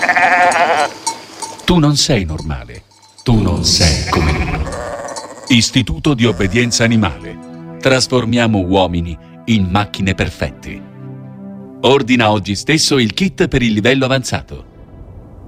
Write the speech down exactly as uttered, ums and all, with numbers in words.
Tu non sei normale. Tu non sei come noi. Istituto di obbedienza animale. Trasformiamo uomini in macchine perfette. Ordina oggi stesso il kit per il livello avanzato.